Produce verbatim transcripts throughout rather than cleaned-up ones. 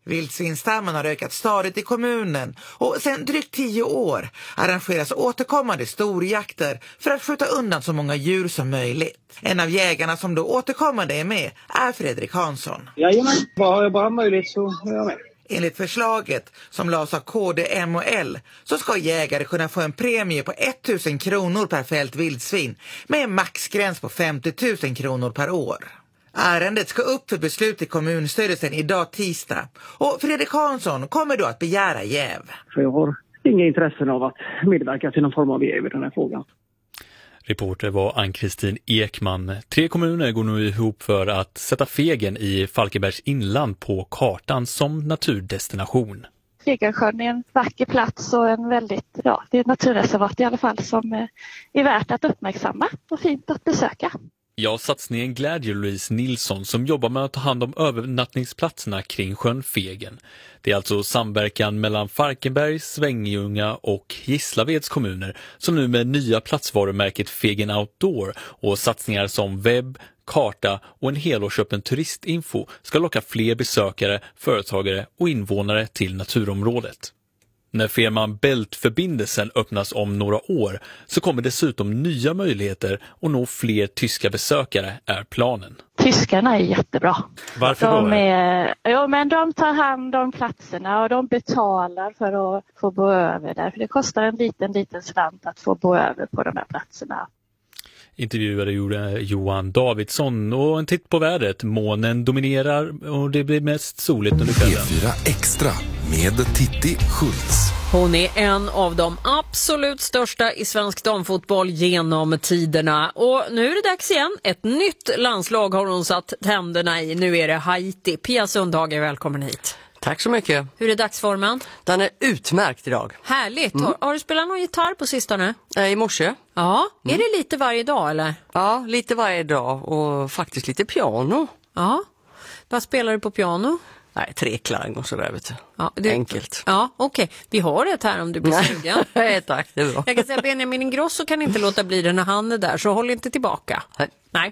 Vildsvinsstammen har ökat stadigt i kommunen och sedan drygt tio år arrangeras återkommande storjakter för att skjuta undan så många djur som möjligt. En av jägarna som då återkommande är med är Fredrik Hansson. Jajamän, bara har jag bara möjlighet så är jag med. Enligt förslaget som lades av K D M och L så ska jägare kunna få en premie på tusen kronor per fält vildsvin med en maxgräns på femtio tusen kronor per år. Ärendet ska upp för beslut i kommunstyrelsen idag tisdag och Fredrik Hansson kommer då att begära jäv. För jag har inga intressen av att medverka till någon form av jäv i den här frågan. Reporter var Ann-Kristin Ekman. Tre kommuner går nu ihop för att sätta Fegen i Falkenbergs inland på kartan som naturdestination. Fegensjön är en vacker plats och en väldigt, ja, det är ett naturreservat i alla fall som är värt att uppmärksamma och fint att besöka. Ja, satsningen glädjer Louise Nilsson som jobbar med att ta hand om övernattningsplatserna kring sjön Fegen. Det är alltså samverkan mellan Falkenbergs, Svenljunga och Gislaveds kommuner som nu med nya platsvarumärket Fegen Outdoor och satsningar som webb, karta och en helårsöppen turistinfo ska locka fler besökare, företagare och invånare till naturområdet. När firman Bältförbindelsen öppnas om några år så kommer dessutom nya möjligheter att nå fler tyska besökare är planen. Tyskarna är jättebra. Varför de då? Är, ja, men de tar hand om platserna och de betalar för att få bo över där. För det kostar en liten, liten slant att få bo över på de här platserna. Intervjuade gjorde Johan Davidsson och en titt på vädret. Månen dominerar och det blir mest soligt under kvällen. P fyra Extra med Titti Schultz. Hon är en av de absolut största i svensk damfotboll genom tiderna. Och nu är det dags igen. Ett nytt landslag har hon satt tänderna i. Nu är det Haiti. Pia Sundhage, välkommen hit. Tack så mycket. Hur är dagsformen? Den är utmärkt idag. Härligt. Mm. Har, har du spelat någon gitarr på sistone? Äh, I morse. Ja. Mm. Är det lite varje dag eller? Ja, lite varje dag och faktiskt lite piano. Ja. Vad spelar du på piano? Nej, tre klang och sådär, vet du. Ja, det... Enkelt. Ja, okej. Okay. Vi har ett här om du blir sugen. Nej, tack, det är bra. Jag kan säga att Benjamin Ingrosso kan inte låta bli det när han är där, så håll inte tillbaka. Nej. Nej.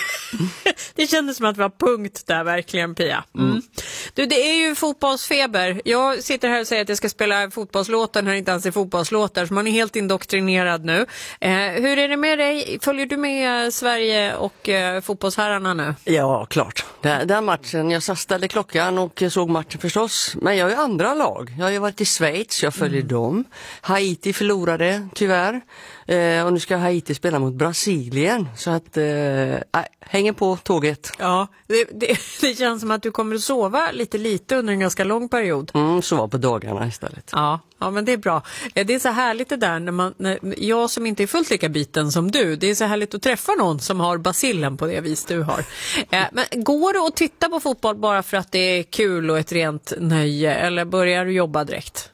Det kändes som att det var punkt där, verkligen, Pia. Mm. Mm. Du, det är ju fotbollsfeber. Jag sitter här och säger att jag ska spela fotbollslåtar när det inte ens är fotbollslåtar, så man är helt indoktrinerad nu. Eh, hur är det med dig? Följer du med Sverige och eh, fotbollsherrarna nu? Ja, klart. Den, den matchen, jag ställde klockan och såg matchen förstås. Men jag är andra lag. Jag har ju varit i Schweiz, jag följer mm. dem. Haiti förlorade, tyvärr. Eh, och nu ska Haiti spela mot Brasilien. Så att, eh, äh, hänger på tåget. Ja, det, det, det känns som att du kommer att sova lite lite under en ganska lång period. Mm, sova på dagarna istället. Ja, ja, men det är bra. Det är så härligt det där när man, när jag som inte är fullt lika biten som du, det är så härligt att träffa någon som har basillen på det vis du har. Eh, men går det att titta på fotboll bara för att det är kul och ett rent nöje, eller börjar du jobba direkt?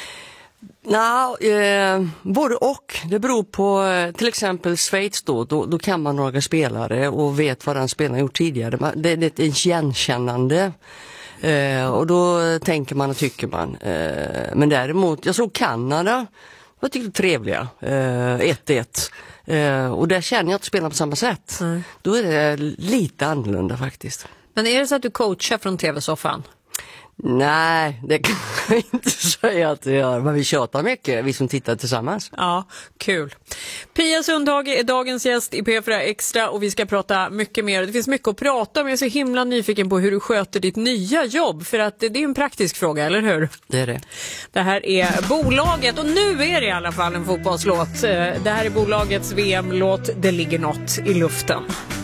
Nej, eh, både och. Det beror på eh, till exempel Schweiz då, då, då kan man några spelare och vet vad den spelaren gjort tidigare. Det, det är ett igenkännande eh, och då tänker man och tycker man. Eh, men däremot, jag såg Kanada, jag tyckte trevliga, eh, ett ett. Eh, och där känner jag att spelar på samma sätt. Mm. Då är det lite annorlunda faktiskt. Men är det så att du coachar från tv-soffan? Nej, det kan jag inte säga att det gör. Men vi tjatar mycket, vi som tittar tillsammans. Ja, kul. Pia Sundhage är dagens gäst i P fyra Extra och vi ska prata mycket mer. Det finns mycket att prata om. Jag är så himla nyfiken på hur du sköter ditt nya jobb. För att det är en praktisk fråga, eller hur? Det är det. Det här är bolaget och nu är det i alla fall en fotbollslåt. Det här är bolagets V M-låt Det ligger något i luften.